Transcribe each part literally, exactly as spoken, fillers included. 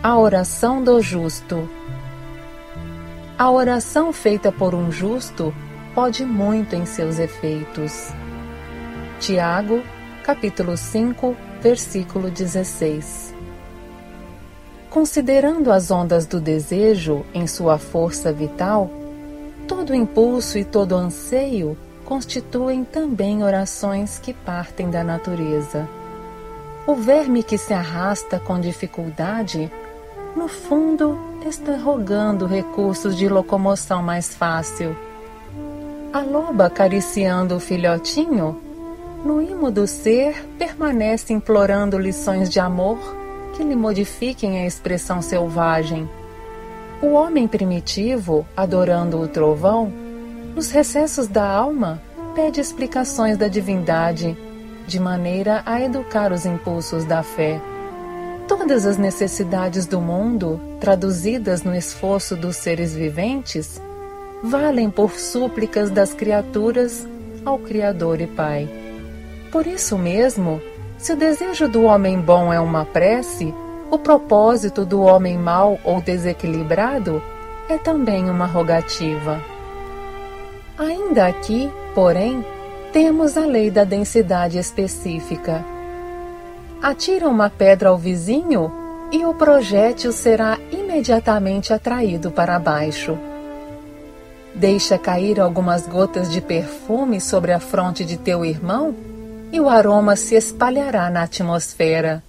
A oração do justo. A oração feita por um justo pode muito em seus efeitos. Tiago, capítulo cinco, versículo dezesseis. Considerando as ondas do desejo em sua força vital, todo impulso e todo anseio constituem também orações que partem da natureza. O verme que se arrasta com dificuldade, no fundo, está rogando recursos de locomoção mais fácil. A loba acariciando o filhotinho, no imo do ser, permanece implorando lições de amor que lhe modifiquem a expressão selvagem. O homem primitivo, adorando o trovão, nos recessos da alma, pede explicações da divindade, de maneira a educar os impulsos da fé. Todas as necessidades do mundo, traduzidas no esforço dos seres viventes, valem por súplicas das criaturas ao Criador e Pai. Por isso mesmo, se o desejo do homem bom é uma prece, o propósito do homem mau ou desequilibrado é também uma rogativa. Ainda aqui, porém, temos a lei da densidade específica. Atira uma pedra ao vizinho e o projétil será imediatamente atraído para baixo. Deixa cair algumas gotas de perfume sobre a fronte de teu irmão e o aroma se espalhará na atmosfera.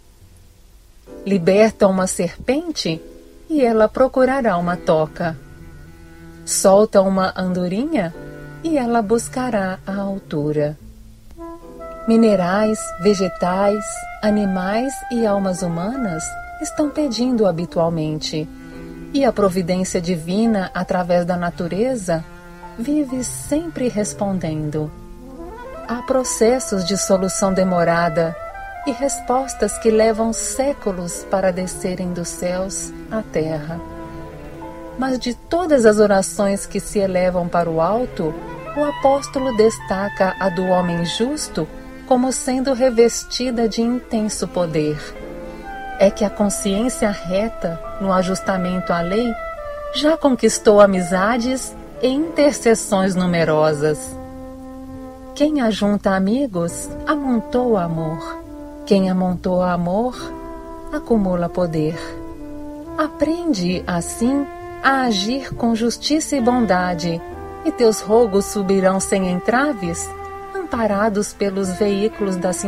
Liberta uma serpente e ela procurará uma toca. Solta uma andorinha e ela buscará a altura. Minerais, vegetais, animais e almas humanas estão pedindo habitualmente, e a providência divina, através da natureza, vive sempre respondendo. Há processos de solução demorada e respostas que levam séculos para descerem dos céus à terra. Mas de todas as orações que se elevam para o alto, o apóstolo destaca a do homem justo como sendo revestida de intenso poder. É que a consciência reta, no ajustamento à lei, já conquistou amizades e intercessões numerosas. Quem ajunta amigos, amontoa amor. Quem amontoa amor, acumula poder. Aprende, assim, a agir com justiça e bondade, e teus rogos subirão sem entraves, amparados pelos veículos da